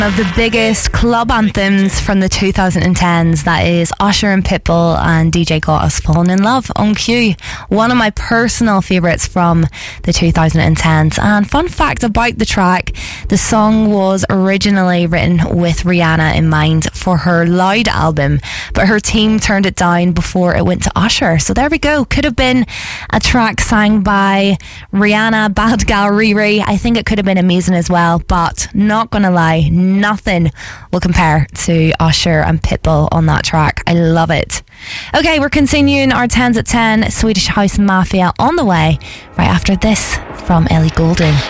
One of the biggest club anthems from the 2010s, that is Usher and Pitbull and DJ Got Fallen in Love on Q. One of my personal favourites from the 2010s. And fun fact about the track, the song was originally written with Rihanna in mind for her Loud album, but her team turned it down before it went to Usher. So there we go. Could have been a track sang by Rihanna, Bad Gal Riri. I think it could have been amazing as well, but not gonna lie, nothing will compare to Usher and Pitbull on that track. I love it. Okay, we're continuing our 10s at 10. Swedish House Mafia on the way right after this from Ellie Goulding.